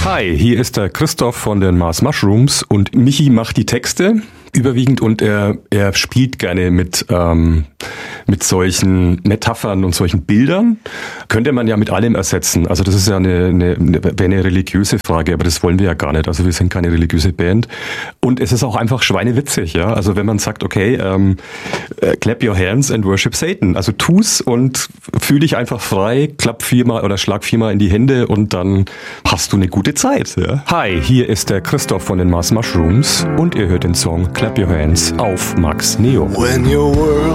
Hi, hier ist der Christoph von den Mars Mushrooms und Michi macht die Texte überwiegend und er spielt gerne mit solchen Metaphern und solchen Bildern. Könnte man ja mit allem ersetzen. Also das ist ja wäre eine religiöse Frage, aber das wollen wir ja gar nicht. Also wir sind keine religiöse Band. Und es ist auch einfach schweinewitzig, ja. Also wenn man sagt, okay, clap your hands and worship Satan. Also tu's und fühl dich einfach frei, klapp 4-mal oder schlag 4-mal in die Hände und dann hast du eine gute Zeit, ja. Hi, hier ist der Christoph von den Mars Mushrooms und ihr hört den Song Clap Your Hands auf Max Neo. When your world